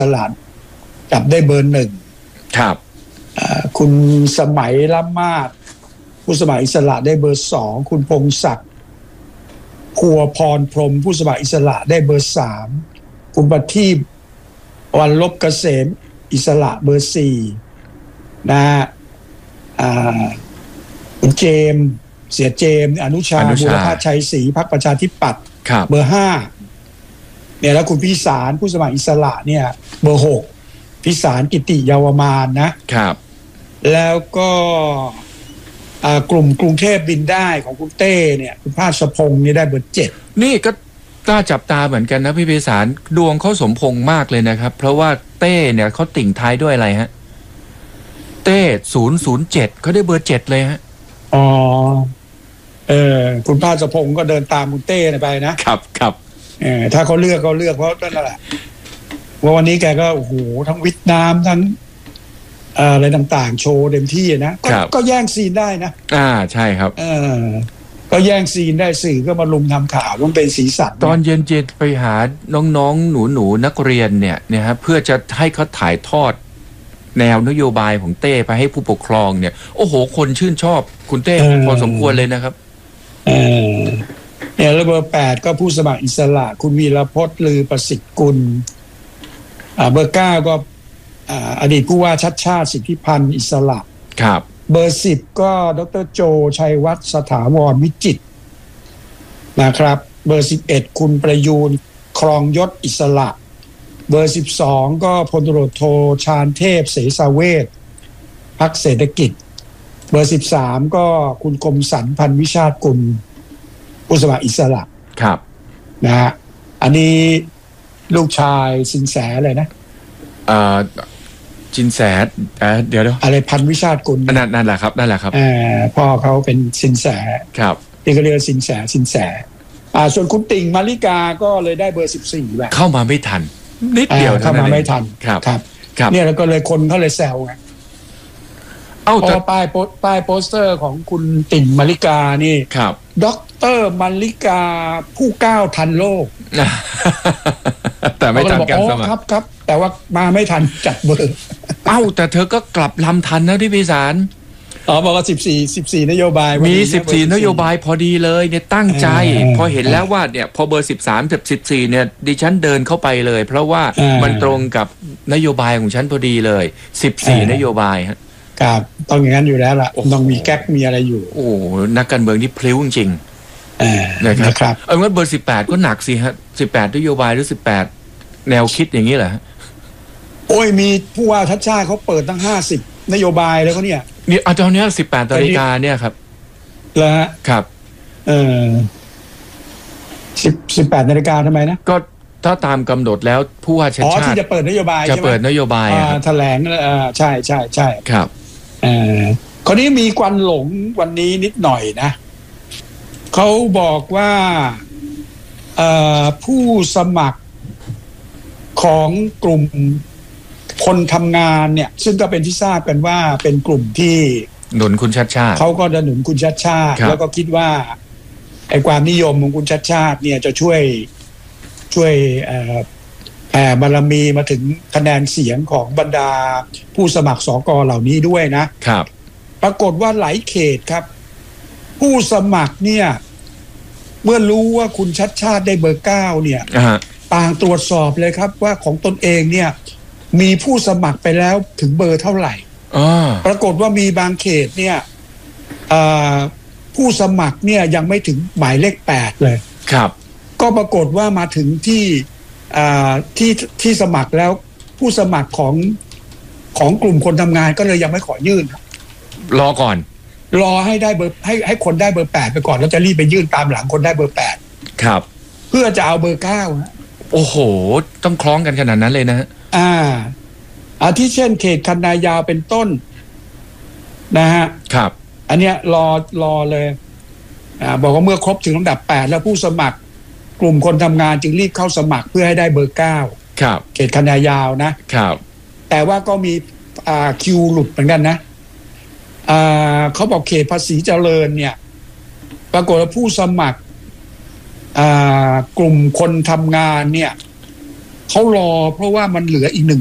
ระจับได้เบอร์ 1 ครับคุณสมัยล้ำมาศผู้สมัครอิสระได้เบอร์ 2คุณพงศักดิ์พัวพรพรหมผู้สมัครอิสระได้เบอร์ 3คุณประทีปวันลบเกษมอิสระเบอร์ 4นะคุณเจมเสียเจมอนุชาบุรพชัยศรีพรรคประชาธิปัตย์เบอร์ 5เนี่ยแล้วคุณพิสารผู้สมัครอิสระเนี่ยเบอร์ 6พิสารกิติยาวมานนะครับแล้วก็กลุ่มกรุงเทพบินได้ของคุณเต้เนี่ยคุณภาสพงษ์นี่ได้เบอร์ 7 นี่ก็น่าจับตาเหมือนกันนะพี่พิสารดวงเขาสมพงษ์มากเลยนะครับเพราะว่าเต้เนี่ยเขาติ่งท้ายด้วยอะไรฮะเต้007เขาได้เบอร์ 7เลยฮะอ๋อคุณภาสพงษ์ก็เดินตามคุณเต้ไปนะครับถ้าเขาเลือกเพราะนั่นแหละว่าวันนี้แกก็โอ้โหทั้งวิทย์น้ำทั้งอะไรต่างๆโชว์เต็มที่นะก็แย่งซีนได้นะใช่ครับก็แย่งซีนได้สื่อก็มาลุมทำข่าวมันเป็นสีสันตอนเย็นๆไปหาน้องๆหนูๆนักเรียนเนี่ยฮะเพื่อจะให้เขาถ่ายทอดแนวนโยบายของเต้ไปให้ผู้ปกครองเนี่ยโอ้โหคนชื่นชอบคุณเต้พอสมควรเลยนะครับเนี่ยแล้วเบอร์ 8ก็ผู้สมัครอิสระคุณวีรพจน์ลือประสิทธิ์กุลเบอร์ 9ก็อดีตผู้ว่าชัชชาติสิทธิพันธ์อิสระครับเบอร์ 10ก็ดร.โจชัยวัฒน์สถาวรวิจิตรนะครับเบอร์ 11คุณประยูนครองยศอิสระเบอร์ 12ก็พลตำรวจโทชาญเทพเสสเวชพรรคเศรษฐกิจเบอร์ 13ก็คุณคมสันต์พันวิชาติกุลผู้สมัครอิสระครับนะฮะอันนี้ลูกชายสินแสเลยนะสินแสเดี๋ยวอะไรพันวิชาติกุลนั่นแหละครับพ่อเขาเป็นสินแสครับที่เขาเรียกสินแสส่วนคุณติ่งมาริกาก็เลยได้เบอร์ 14แบบเข้ามาไม่ทันนิดเดียวเข้ามาไม่ทันครับเนี่ยแล้วก็เลยคนเขาเลยแซวไงแต่ป้ายโปสเตอร์ของคุณติ่งมาริกานี่ครับด็อกเตอร์มาริกาผู้ก้าวทันโลกแต่ไม่ทันการสมัครครับแต่ว่ามาไม่ทันจัดเบอร์แต่เธอก็กลับลำทันนะที่พิสารบอกว่า14นโยบายมี14นโยบายพอดีเลยเนี่ยตั้งใจพอเห็นแล้วว่าเนี่ยพอเบอร์13กับ14เนี่ยดิฉันเดินเข้าไปเลยเพราะว่ามันตรงกับนโยบายของฉันพอดีเลย14นโยบายครับต้องอย่างนั้นอยู่แล้วล่ะต้องมีแก๊กมีอะไรอยู่โอ้นักการเมืองนี่พลิ้วจริงนะครับงั้นเบอร์18ก็หนักสิฮะ18นโยบายหรือ18แนวคิดอย่างนี้เหรอโอ้ยมีผู้ว่าชัชชาติเขาเปิดตั้ง50นโยบายแล้วเขาเนี่ยตอนนี้18 นาฬิกาเนี่ยครับแล้วครับ 18 นาฬิกาทำไมนะก็ถ้าตามกำหนดแล้วผู้ว่าชัชชาติที่จะเปิดนโยบายจะเปิดนโยบายแถลงใช่ครับคราวนี้มีควันหลงวันนี้นิดหน่อยนะเขาบอกว่าผู้สมัครของกลุ่มคนทำงานเนี่ยซึ่งก็เป็นที่ทราบกันว่าเป็นกลุ่มที่หนุนคุณชัชชาติเขาก็จะหนุนคุณชัชชาติแล้วก็คิดว่าไอ้ความนิยมของคุณชัชชาติเนี่ยจะช่วยบารมีมาถึงคะแนนเสียงของบรรดาผู้สมัครสกเหล่านี้ด้วยนะครับปรากฏว่าหลายเขตครับผู้สมัครเนี่ยเมื่อรู้ว่าคุณชัชชาติได้เบอร์ 9เนี่ยต่างตรวจสอบเลยครับว่าของตนเองเนี่ยมีผู้สมัครไปแล้วถึงเบอร์เท่าไหร่ปรากฏว่ามีบางเขตเนี่ยผู้สมัครเนี่ยยังไม่ถึงหมายเลข8เลยครับก็ปรากฏว่ามาถึงที่สมัครแล้วผู้สมัครของกลุ่มคนทำงานก็เลยยังไม่ขอยื่นรอก่อนรอให้ได้เบอร์ให้คนได้เบอร์8ไปก่อนแล้วจะรีบไปยื่นตามหลังคนได้เบอร์8 ครับเพื่อจะเอาเบอร์9 โอ้โหต้องคล้องกันขนาดนั้นเลยนะที่เช่นเขตคันนายาวเป็นต้นนะฮะครับอันเนี้ยรอเลยบอกว่าเมื่อครบถึงลำดับ8แล้วผู้สมัครกลุ่มคนทำงานจึงรีบเข้าสมัครเพื่อให้ได้เบอร์9 ครับเขตคันนายาวนะครับแต่ว่าก็มีคิวหลุดเหมือนกันนะเขาบอกเขตภาษีเจริญเนี่ยปรากฏว่าผู้สมัครกลุ่มคนทำงานเนี่ยเขารอเพราะว่ามันเหลืออีก